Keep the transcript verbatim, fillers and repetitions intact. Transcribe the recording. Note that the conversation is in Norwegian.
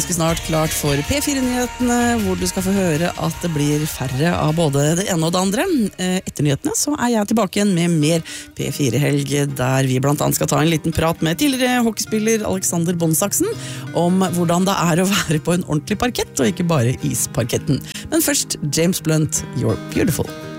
Ganske snart klart for P fire-nyhetene, hvor du skal få høre at det blir færre av både det ene og det andre. Etter nyhetene så er jeg tilbake igjen med mer P fire-helg, der vi blant annet skal ta en liten prat med tidligere hockeyspiller Alexander Bondsaksen om hvordan det er å være på en ordentlig parkett, og ikke bare isparketten. Men først James Blunt, You're Beautiful.